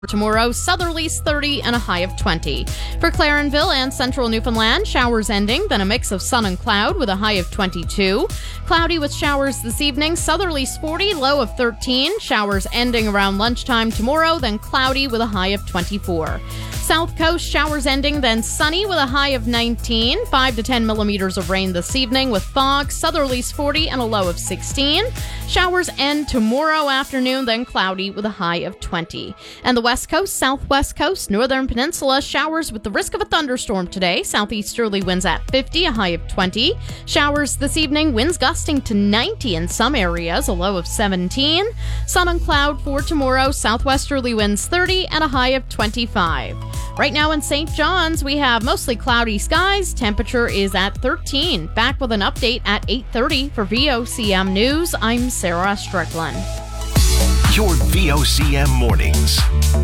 Tomorrow, southerlies 30 and a high of 20. For Clarenville and central Newfoundland, showers ending, then a mix of sun and cloud with a high of 22. Cloudy with showers this evening, southerlies 40, low of 13. Showers ending around lunchtime tomorrow, then cloudy with a high of 24. South Coast, showers ending, then sunny with a high of 19. 5 to 10 millimeters of rain this evening with fog, southerlies 40 and a low of 16. Showers end tomorrow afternoon, then cloudy with a high of 20. And the West Coast, Southwest Coast, Northern Peninsula, showers with the risk of a thunderstorm today. Southeasterly winds at 50, a high of 20. Showers this evening, winds gusting to 90 in some areas, a low of 17. Sun and cloud for tomorrow, southwesterly winds 30 and a high of 25. Right now in St. John's, we have mostly cloudy skies. Temperature is at 13. Back with an update at 8:30 for VOCM News. I'm Sarah Strickland. Your VOCM mornings.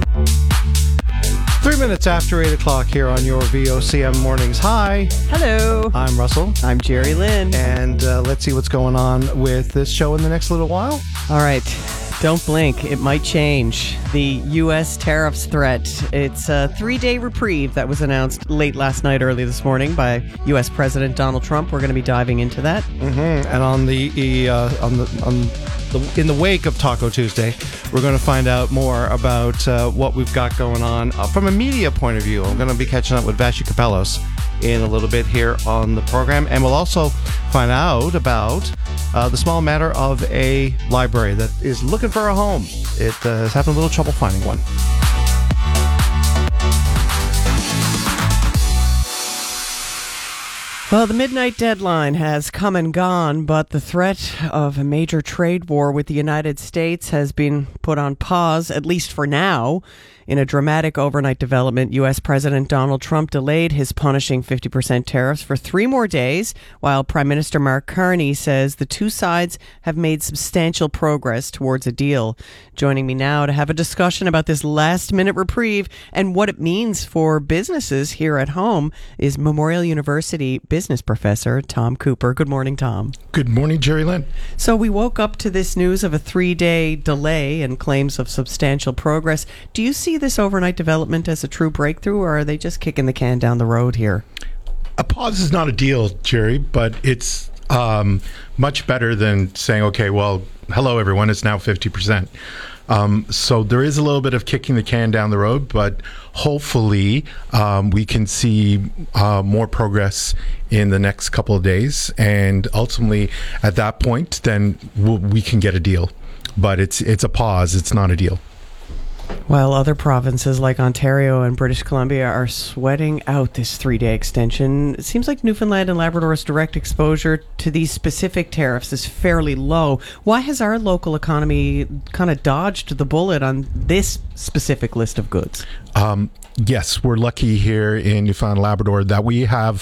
3 minutes after 8 o'clock here on your VOCM mornings. Hi. Hello. I'm Russell. I'm Jerry Lynn. And let's see what's going on with this show in the next little while. All right. Don't blink. It might change. The U.S. tariffs threat. It's a 3-day reprieve that was announced late last night, early this morning by U.S. President Donald Trump. We're going to be diving into that. Mm-hmm. And in the wake of Taco Tuesday, we're going to find out more about what we've got going on from a media point of view. I'm going to be catching up with Vassy Kapelos in a little bit here on the program, and we'll also find out about the small matter of a library that is looking for a home. It is having a little trouble finding one. Well, the midnight deadline has come and gone, but the threat of a major trade war with the United States has been put on pause, at least for now. In a dramatic overnight development, U.S. President Donald Trump delayed his punishing 50% tariffs for 3 more days, while Prime Minister Mark Carney says the two sides have made substantial progress towards a deal. Joining me now to have a discussion about this last-minute reprieve and what it means for businesses here at home is Memorial University business professor Tom Cooper. Good morning, Tom. Good morning, Jerry Lynn. So we woke up to this news of a 3-day delay and claims of substantial progress. Do you see this overnight development as a true breakthrough, or are they just kicking the can down the road here? A pause is not a deal, Jerry, but it's much better than saying, okay, well, hello, everyone, it's now 50%. So there is a little bit of kicking the can down the road, but hopefully we can see more progress in the next couple of days. And ultimately, at that point, then we can get a deal. But it's a pause. It's not a deal. While other provinces like Ontario and British Columbia are sweating out this 3-day extension, it seems like Newfoundland and Labrador's direct exposure to these specific tariffs is fairly low. Why has our local economy kind of dodged the bullet on this specific list of goods? Yes, we're lucky here in Newfoundland and Labrador that we have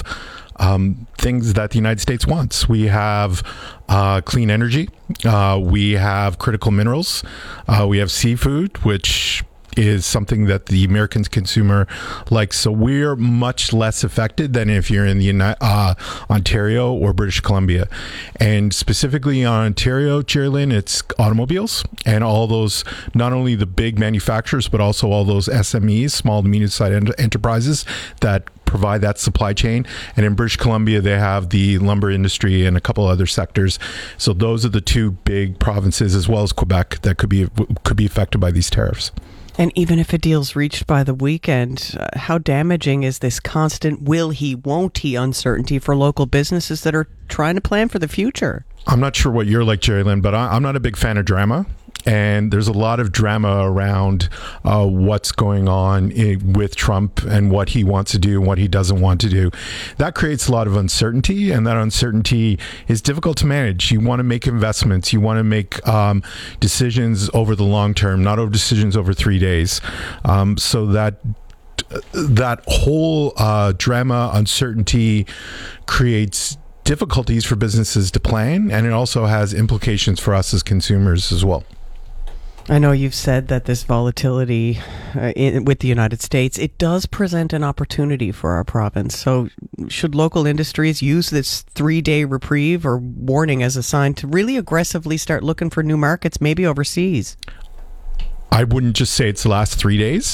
things that the United States wants. We have clean energy. We have critical minerals. We have seafood, which is something that the American consumer likes. So we're much less affected than if you're in the Ontario or British Columbia. And specifically on Ontario, Jerry Lynn, it's automobiles and all those, not only the big manufacturers, but also all those SMEs, small to medium-sized enterprises that provide that supply chain. And in British Columbia, they have the lumber industry and a couple other sectors. So those are the two big provinces, as well as Quebec, that could be affected by these tariffs. And even if a deal's reached by the weekend, how damaging is this constant will he, won't he uncertainty for local businesses that are trying to plan for the future? I'm not sure what you're like, Jerry Lynn, but I'm not a big fan of drama. And there's a lot of drama around what's going on with Trump and what he wants to do and what he doesn't want to do. That creates a lot of uncertainty, and that uncertainty is difficult to manage. You want to make investments. You want to make decisions over the long term, not over decisions over 3 days. So that whole drama, uncertainty creates difficulties for businesses to plan, and it also has implications for us as consumers as well. I know you've said that this volatility with the United States, it does present an opportunity for our province. So should local industries use this 3-day reprieve or warning as a sign to really aggressively start looking for new markets, maybe overseas? I wouldn't just say it's the last 3 days.